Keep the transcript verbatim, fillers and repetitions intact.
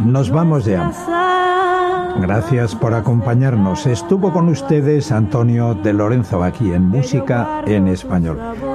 Nos vamos ya. Gracias por acompañarnos. Estuvo con ustedes Antonio de Lorenzo aquí en Música en Español.